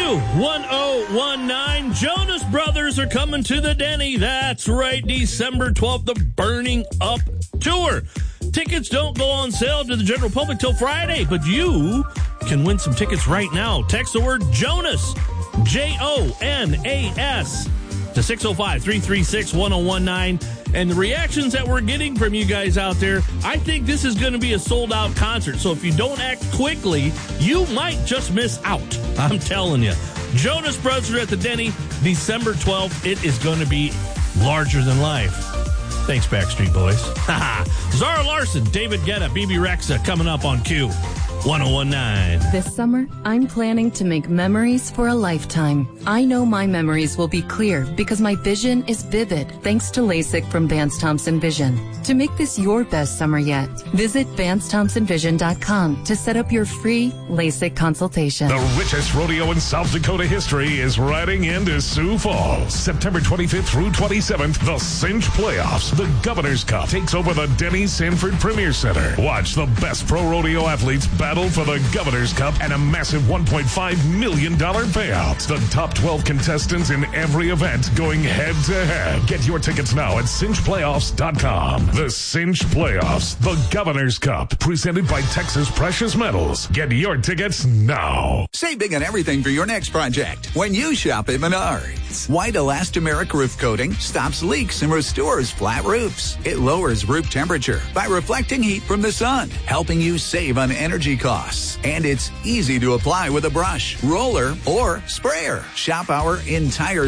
1019. Jonas Brothers are coming to the Denny. That's right, December 12th, the Burning Up Tour. Tickets don't go on sale to the general public till Friday, but you can win some tickets right now. Text the word Jonas, Jonas, to 605-336-1019. And the reactions that we're getting from you guys out there, I think this is going to be a sold-out concert. So if you don't act quickly, you might just miss out. I'm telling you. Jonas Brothers at the Denny, December 12th. It is going to be larger than life. Thanks, Backstreet Boys. Zara Larson, David Guetta, BB Rexa coming up on Q 1019. This summer, I'm planning to make memories for a lifetime. I know my memories will be clear because my vision is vivid thanks to LASIK from Vance Thompson Vision. To make this your best summer yet, visit VanceThompsonVision.com to set up your free LASIK consultation. The richest rodeo in South Dakota history is riding into Sioux Falls. September 25th through 27th, the Cinch Playoffs. The Governor's Cup takes over the Denny Sanford Premier Center. Watch the best pro rodeo athletes battle for the Governor's Cup and a massive $1.5 million payout. The top 12 contestants in every event going head-to-head. Get your tickets now at cinchplayoffs.com. The Cinch Playoffs, the Governor's Cup, presented by Texas Precious Metals. Get your tickets now. Save big on everything for your next project when you shop at Menards. White elastomeric roof coating stops leaks and restores flat roofs. It lowers roof temperature by reflecting heat from the sun, helping you save on energy costs. And it's easy to apply with a brush, roller, or sprayer. Shop our entire